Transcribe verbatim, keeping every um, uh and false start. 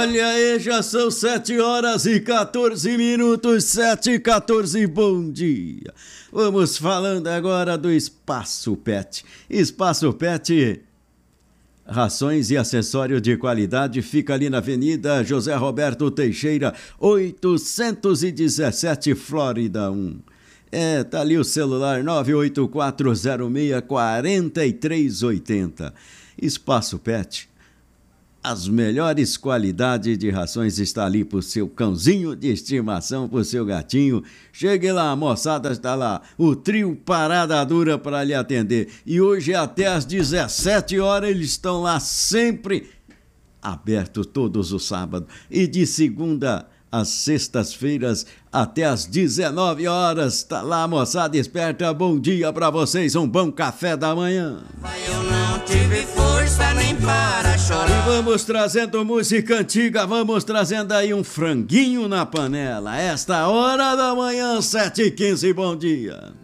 Olha aí, já são sete horas e quatorze minutos, sete e quatorze, bom dia. Vamos falando agora do Espaço Pet. Espaço Pet, rações e acessório de qualidade, fica ali na Avenida José Roberto Teixeira, oitocentos e dezessete, Flórida um. É, tá ali o celular nove oito quatro zero seis quatro três oito zero. Espaço Pet, as melhores qualidades de rações está ali pro seu cãozinho de estimação, pro seu gatinho. Chegue lá, a moçada está lá, o trio Parada Dura para lhe atender. E hoje até às dezessete horas eles estão lá sempre abertos todos os sábados. E de segunda às sextas-feiras até às dezenove horas. Tá lá, moçada esperta, bom dia pra vocês, um bom café da manhã. Eu não tive força nem para chorar. E vamos trazendo música antiga, vamos trazendo aí um franguinho na panela. Esta hora da manhã, sete e quinze, bom dia.